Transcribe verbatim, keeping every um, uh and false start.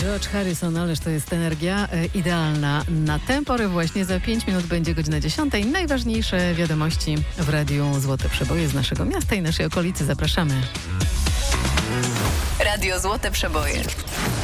George Harrison, ależ to jest energia e, idealna na tę porę właśnie. Za pięć minut będzie godzina dziesiątej. Najważniejsze wiadomości w Radiu Złote Przeboje z naszego miasta i naszej okolicy. Zapraszamy. Radio Złote Przeboje.